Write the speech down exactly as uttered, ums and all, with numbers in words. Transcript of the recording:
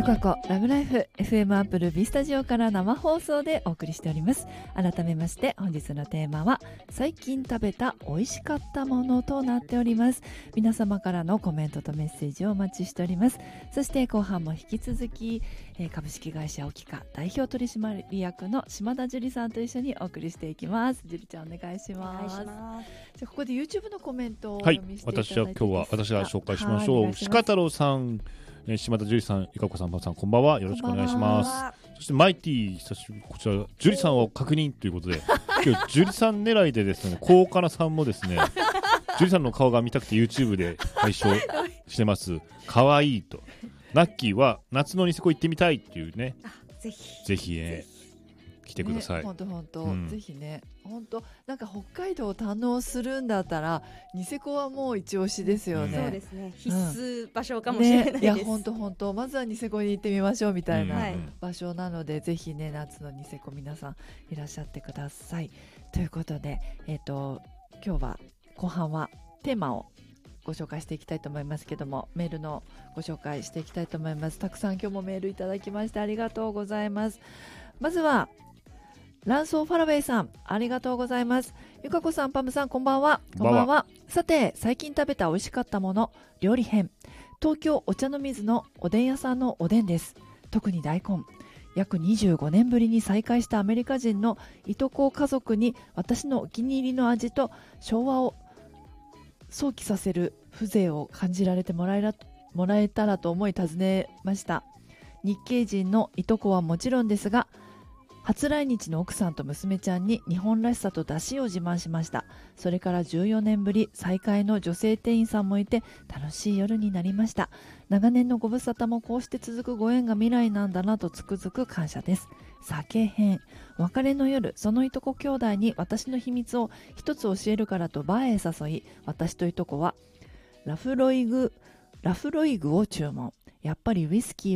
かこラブライフ エフエム アップル B スタジオから生放送でお送りしております。改めまして本日のテーマは最近食べた美味しかったものとなっております。皆様からのコメントとメッセージをお待ちしております。そして後半も引き続き、えー、株式会社オキカ代表取締役の島田樹里さんと一緒にお送りしていきます。樹里ちゃんお願いします。お願いします。じゃあここで YouTube のコメントをお読みしていただいていいですか。 はい、私は今日は私が紹介しましょう。鹿太郎さん、島田樹里さん、ゆかこさん、ばさん、こんばんは。よろしくお願いします。そしてマイティ久しぶり、こちら樹里さんを確認ということで、今日樹里さん狙いでですね、高かなさんもですね、樹里さんの顔が見たくて YouTube で配信してます。可愛いと。ナッキーは夏のニセコ行ってみたいっていうね。 ぜひぜひね。来てください。 本当本当、 うん、 ぜひね、本当なんか北海道を堪能するんだったらニセコはもう一押しですよね。 そうですね。必須場所かもしれないです。ね、 いや本当本当まずはニセコに行ってみましょうみたいなうん場所なので、はい、ぜひね夏のニセコ皆さんいらっしゃってください。ということで、えっと今日は後半はテーマをご紹介していきたいと思いますけども、メールのご紹介していきたいと思います。たくさん今日もメールいただきましてありがとうございます。まずはランソーファラウェイさん、ありがとうございます。ゆかこさん、パムさん、こんばんは。 こんばんは。 さて、最近食べた美味しかったもの、料理編。東京お茶の水のおでん屋さんのおでんです。特に大根。約にじゅうごねんぶりに再会したアメリカ人のいとこ家族に私のお気に入りの味と昭和を想起させる風情を感じられてもらえら、もらえたらと思い尋ねました。日系人のいとこはもちろんですが、初来日の奥さんと娘ちゃんに日本らしさと出汁を自慢しました。それからじゅうよねんぶり再会の女性店員さんもいて楽しい夜になりました。長年のご無沙汰もこうして続くご縁が未来なんだなとつくづく感謝です。酒編。別れの夜、そのいとこ兄弟に私の秘密を一つ教えるからとバーへ誘い、私といとこはラフロイグラフロイグを注文。やっぱりウイスキー